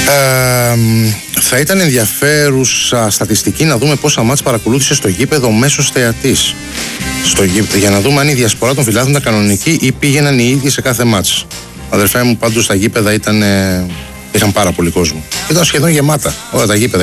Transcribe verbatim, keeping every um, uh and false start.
Ε, θα ήταν ενδιαφέρουσα στατιστική να δούμε πόσα μάτς παρακολούθησε στο γήπεδο μέσος θεατής. Στο γήπεδο, για να δούμε αν η διασπορά των φιλάθλων ήταν κανονική ή πήγαιναν οι ίδιοι σε κάθε μάτς. Αδερφέ μου, πάντως τα γήπεδα ήταν, είχαν πάρα πολύ κόσμο. Ήταν σχεδόν γεμάτα όλα τα γήπεδα.